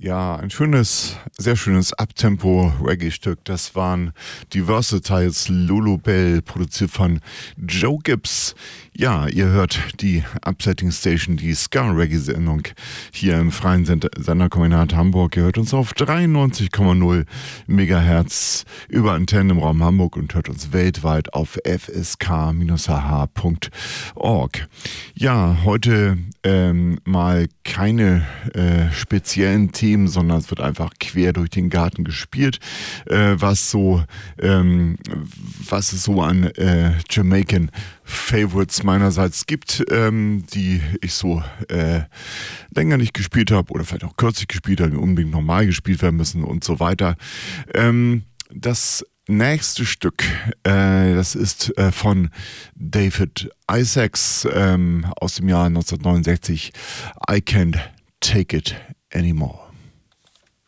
Ja, ein schönes, sehr schönes Uptempo-Reggae-Stück. Das waren die Versatiles Lulubelle, produziert von Joe Gibbs. Ja, ihr hört die Upsetting Station, die Ska-Reggae-Sendung hier im freien Senderkombinat Hamburg. Ihr hört uns auf 93,0 Megahertz über Antennen im Raum Hamburg und hört uns weltweit auf fsk-hh.org. Ja, heute mal keine speziellen Themen, sondern es wird einfach quer durch den Garten gespielt, was es so an Jamaican Favorites meinerseits gibt, die ich so länger nicht gespielt habe oder vielleicht auch kürzlich gespielt habe, die unbedingt normal gespielt werden müssen und so weiter. Das nächste Stück, das ist von David Isaacs aus dem Jahr 1969, I Can't Take It Anymore.